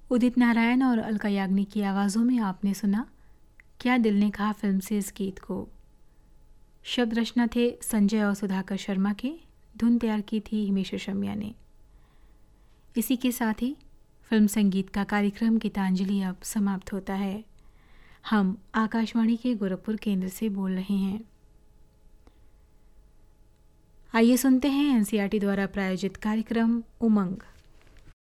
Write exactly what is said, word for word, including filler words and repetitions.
उदित नारायण और अलका याग्निक की आवाज़ों में आपने सुना क्या दिल ने कहा फिल्म से इस गीत को। शब्द रचना थे संजय और सुधाकर शर्मा के, धुन तैयार की थी हिमेश रेशमिया ने। इसी के साथ ही फिल्म संगीत का कार्यक्रम गीतांजलि अब समाप्त होता है। हम आकाशवाणी के गोरखपुर केंद्र से बोल रहे हैं। आइए सुनते हैं एनसीईआरटी द्वारा प्रायोजित कार्यक्रम उमंग।